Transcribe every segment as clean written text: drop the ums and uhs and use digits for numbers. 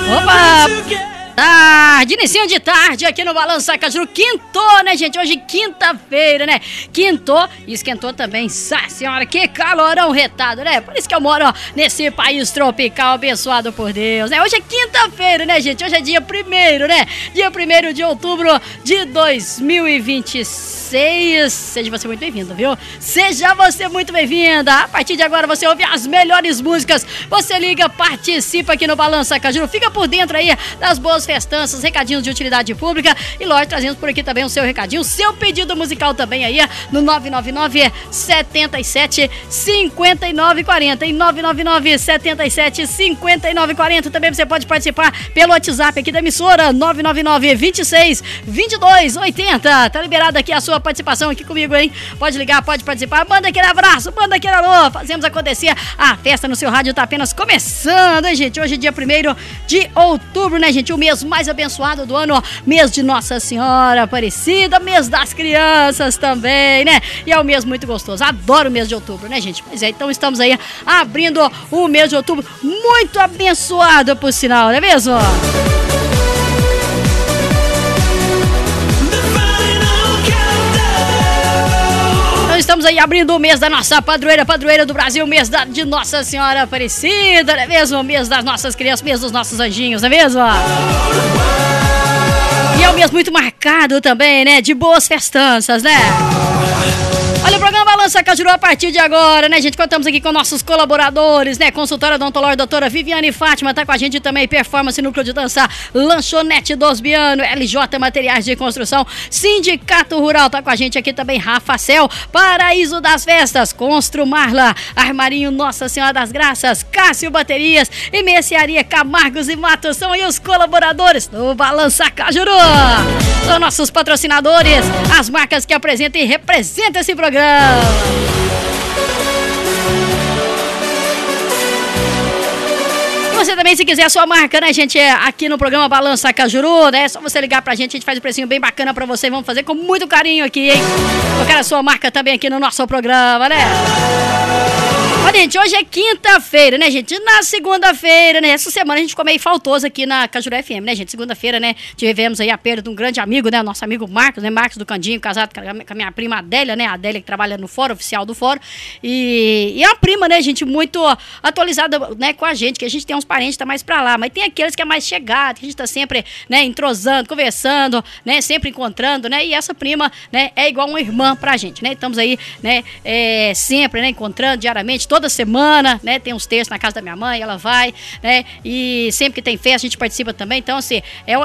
Opa! Tarde, inicinho de tarde aqui no Balança Cajuru. Quintou, né, gente? Hoje quinta-feira, né? Quintou e esquentou também. Nossa senhora, que calorão retado, né? Por isso que eu moro nesse país tropical abençoado por Deus, né? Hoje é quinta-feira, né, gente? Hoje é dia 1º, né? Dia 1º de outubro de 2026. Seja você muito bem-vindo, viu? Seja você muito bem-vinda. A partir de agora você ouve as melhores músicas. Você liga, participa aqui no Balança Cajuru. Fica por dentro aí das boas festanças, recadinhos de utilidade pública e lógico, trazemos por aqui também o seu recadinho, o seu pedido musical também aí no 999-77-5940 e 999-77-5940. Também você pode participar pelo WhatsApp aqui da emissora 999-26-2280. Tá liberada aqui a sua participação aqui comigo, hein? Pode ligar, pode participar, manda aquele abraço, manda aquele alô, fazemos acontecer. A festa no seu rádio tá apenas começando, hein, gente? Hoje é dia 1º de outubro, né, gente? O mês mais abençoado do ano, mês de Nossa Senhora Aparecida, mês das crianças também, né? E é um mês muito gostoso, adoro o mês de outubro, né, gente? Pois é, então estamos aí abrindo o mês de outubro, muito abençoado por sinal, não é mesmo? Estamos aí abrindo o mês da nossa padroeira do Brasil, mês de Nossa Senhora Aparecida, não é mesmo? Mês das nossas crianças, mês dos nossos anjinhos, não é mesmo? E é um mês muito marcado também, né? De boas festanças, né? Olha, o programa Balança Cajuru a partir de agora, né, gente? Contamos aqui com nossos colaboradores, né? Consultória odontológica, doutora Viviane Fátima, tá com a gente também. Performance, núcleo de dança, Lanchonete dos Biano, LJ Materiais de Construção, Sindicato Rural, tá com a gente aqui também. Rafa Cel, Paraíso das Festas, Constru Marla, Armarinho Nossa Senhora das Graças, Cássio Baterias e Mercearia Camargos e Matos. São aí os colaboradores do Balança Cajuru. São nossos patrocinadores, as marcas que apresentam e representam esse programa. E você também, se quiser a sua marca, né, gente, aqui no programa Balança Cajuru, né, é só você ligar pra gente, a gente faz um precinho bem bacana pra você, vamos fazer com muito carinho aqui, hein? Eu quero a sua marca também aqui no nosso programa, né? Olha, gente, hoje é quinta-feira, né, gente? Na segunda-feira, né? Essa semana a gente ficou meio faltoso aqui na Cajuru FM, né, gente? Segunda-feira, né? Tivemos aí a perda de um grande amigo, né? O nosso amigo Marcos, né? Marcos do Candinho, casado com a minha prima Adélia, né? A Adélia que trabalha no fórum, oficial do fórum. E é uma prima, né, gente? Muito atualizada, né? Com a gente, que a gente tem uns parentes que tá mais pra lá. Mas tem aqueles que é mais chegado, que a gente tá sempre, né? Entrosando, conversando, né? Sempre encontrando, né? E essa prima, né? É igual uma irmã pra gente, né? Estamos aí, né? Sempre, né? Encontrando diariamente, toda semana, né? Tem uns textos na casa da minha mãe, ela vai, né? E sempre que tem festa a gente participa também. Então, assim,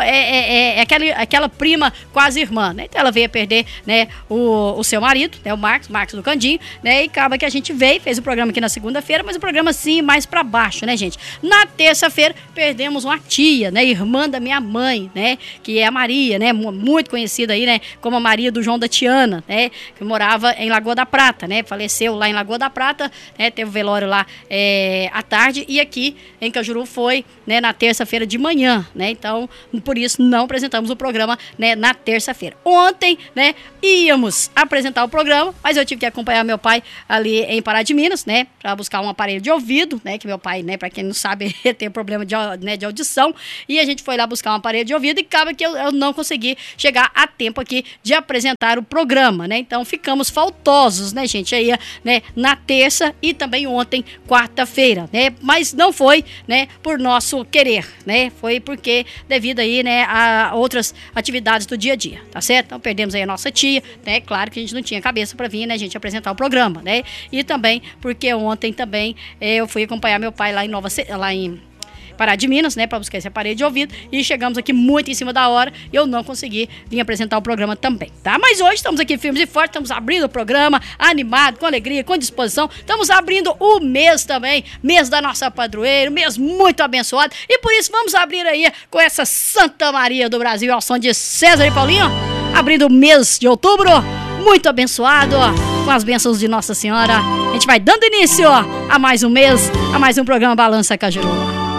é aquela prima quase irmã, né? Então ela veio a perder, né? O seu marido, né? O Marcos do Candinho, né? E acaba que a gente veio, fez o programa aqui na segunda-feira, mas o programa assim, mais pra baixo, né, gente? Na terça-feira perdemos uma tia, né? Irmã da minha mãe, né? Que é a Maria, né? Muito conhecida aí, né? Como a Maria do João da Tiana, né? Que morava em Lagoa da Prata, né? Faleceu lá em Lagoa da Prata, né? Teve o velório lá à tarde e aqui em Cajuru foi, né, na terça-feira de manhã, né? Então, por isso não apresentamos o programa, né, na terça-feira. Ontem, né, íamos apresentar o programa, mas eu tive que acompanhar meu pai ali em Pará de Minas, né, para buscar um aparelho de ouvido, né, que meu pai, né, para quem não sabe, tem problema de audição, e a gente foi lá buscar um aparelho de ouvido e acaba que eu não consegui chegar a tempo aqui de apresentar o programa, né? Então ficamos faltosos, né, gente, aí, né, na terça e também ontem, quarta-feira, né? Mas não foi, né, por nosso querer, né? Foi porque devido aí, né, a outras atividades do dia a dia, tá certo? Então perdemos aí a nossa tia, né? Claro que a gente não tinha cabeça para vir, né, gente, apresentar o programa, né? E também porque ontem também eu fui acompanhar meu pai lá em Pará de Minas, né, para buscar esse aparelho de ouvido e chegamos aqui muito em cima da hora e eu não consegui vir apresentar o programa também, tá? Mas hoje estamos aqui firmes e fortes, estamos abrindo o programa, animado, com alegria, com disposição, estamos abrindo o mês também, mês da nossa padroeira, mês muito abençoado e por isso vamos abrir aí com essa Santa Maria do Brasil ao som de César e Paulinho, abrindo o mês de outubro, muito abençoado, com as bênçãos de Nossa Senhora. A gente vai dando início a mais um mês, a mais um programa Balança Cajuru.